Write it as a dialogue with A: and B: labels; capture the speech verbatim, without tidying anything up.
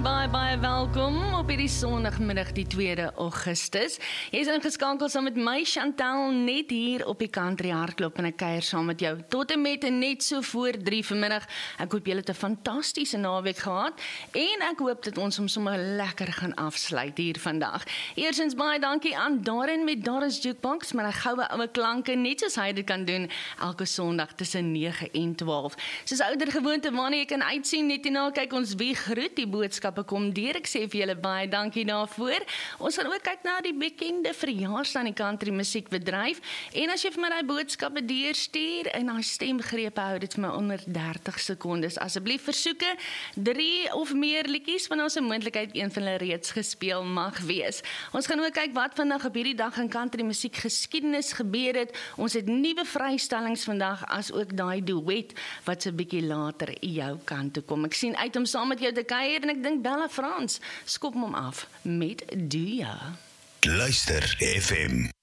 A: baie, baie welkom op hierdie Sondagmiddag die tweede Augustus. Jy is ingeskakel saam met my Chantal net hier op die Country Hardloop en ek kuier saam met jou tot en met en net so voor drie vanmiddag. Ek hoop julle het 'n fantastiese naweek gehad en ek hoop dat ons hom sommer lekker gaan afsluit hier vandag. Eerstens baie dankie aan Darren met Darren's Jukebox, maar hy goue oue klanke net soos hy dit kan doen elke Sondag tussen nege en twaalf. Soos ouer gewoonte wanneer jy kan uitsien net hierna kyk ons wie groet die boodskappe kom deur. Ek sê vir julle baie dankie daarvoor. Ons gaan ook kyk na die bekende verjaarsdag in die country musiekbedryf en as jy vir my daai boodskappe deurstuur en daai stemgrepe hou dit vir my onder dertig sekondes. Asseblief versoeke drie of meer liedjies van ons 'n moontlikheid een van hulle reeds gespeel mag wees. Ons gaan ook kyk wat vandag op hierdie dag in country musiek geskiedenis gebeur het. Ons het nuwe vrystellings vandag as ook daai duet wat so 'n bietjie later jou kant toe kom. Ek sien uit om saam met jou te kuier en ek dink Bella Frans skop hom af met Do Ya.
B: Luister F M.